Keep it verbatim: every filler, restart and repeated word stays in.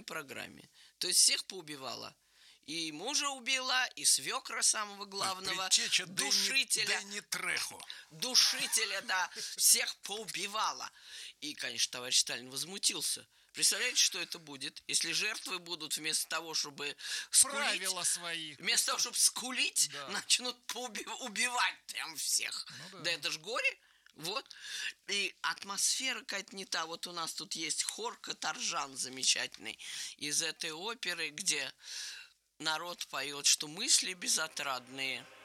одной программе. То есть всех поубивала. И мужа убила, и свекра самого главного, Предтеча душителя. Дэнни Трехо. Душителя, да, всех поубивала. И, конечно, товарищ Сталин возмутился. Представляете, что это будет, если жертвы будут вместо того, чтобы скулить, правила свои. Вместо того, чтобы скулить, да. начнут убивать прям всех. Ну, да. да это ж горе. Вот. И атмосфера какая-то не та. Вот у нас тут есть хор «Каторжан» замечательный из этой оперы, где народ поет, что мысли безотрадные